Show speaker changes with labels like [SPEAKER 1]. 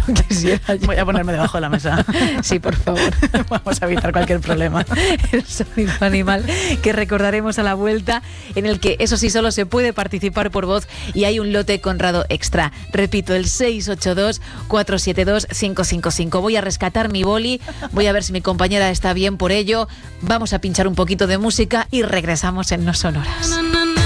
[SPEAKER 1] quisiera.
[SPEAKER 2] Voy a ponerme debajo de la mesa.
[SPEAKER 1] Sí, por favor.
[SPEAKER 2] Vamos a evitar cualquier problema.
[SPEAKER 1] El sonido animal que recordaremos a la vuelta, en el que eso sí solo se puede participar por voz y hay un lote Conrado extra. Repito, el 682-472-555. Voy a rescatar mi boli, voy a ver si mi compañera está bien por ello. Vamos a pinchar un poquito de música y regresamos en No Sonoras.